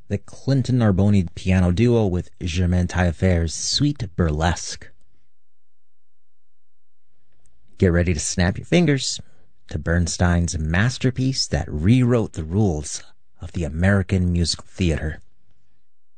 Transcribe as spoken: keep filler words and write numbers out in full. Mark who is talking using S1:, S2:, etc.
S1: the Clinton Arboni piano duo with Germaine Taillefer's Sweet Burlesque. Get ready to snap your fingers to Bernstein's masterpiece that rewrote the rules of the American musical theater.